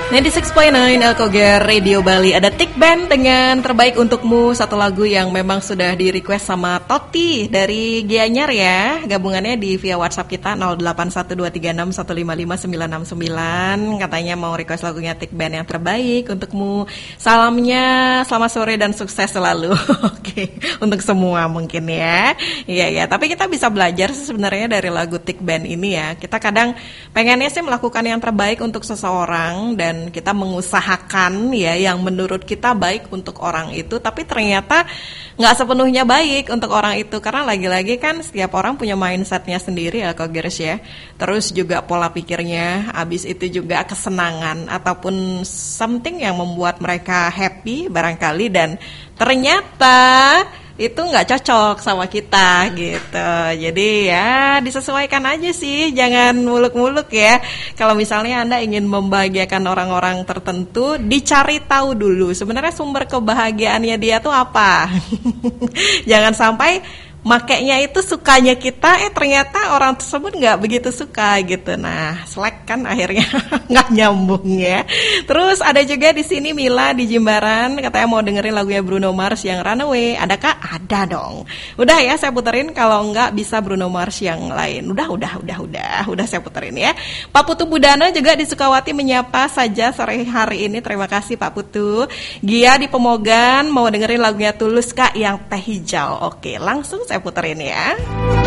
96.9 Alkoger Radio Bali. Ada Tik Band dengan Terbaik Untukmu, satu lagu yang memang sudah di request sama Toti dari Gianyar ya. Gabungannya di via WhatsApp kita 081236155969. Katanya mau request lagunya Tik Band yang terbaik untukmu. Salamnya selamat sore dan sukses selalu. Oke, untuk semua mungkin ya. Iya, tapi kita bisa belajar sih sebenarnya dari lagu Tik Band ini ya. Kita kadang pengennya sih melakukan yang terbaik untuk seseorang dan kita mengusahakan ya yang menurut kita baik untuk orang itu, tapi ternyata nggak sepenuhnya baik untuk orang itu, karena lagi-lagi kan setiap orang punya mindsetnya sendiri ya Kogers ya. Terus juga pola pikirnya, habis itu juga kesenangan ataupun something yang membuat mereka happy barangkali, dan ternyata itu nggak cocok sama kita gitu. Jadi ya disesuaikan aja sih, jangan muluk-muluk ya. Kalau misalnya Anda ingin membahagiakan orang-orang tertentu, dicari tahu dulu sebenarnya sumber kebahagiaannya dia tuh apa. Jangan sampai makainya itu sukanya kita, ternyata orang tersebut nggak begitu suka gitu. Nah, selek kan akhirnya nggak nyambung ya. Terus ada juga di sini Mila di Jimbaran, katanya mau dengerin lagunya Bruno Mars yang Runaway. Adakah? Ada dong. Udah ya saya puterin, kalau nggak bisa Bruno Mars yang lain. Udah saya puterin ya. Pak Putu Budana juga di Sukawati menyapa saja sore hari ini. Terima kasih Pak Putu. Gia di Pemogan mau dengerin lagunya Tulus Kak yang Teh Hijau. Oke, langsung saya puterin ya.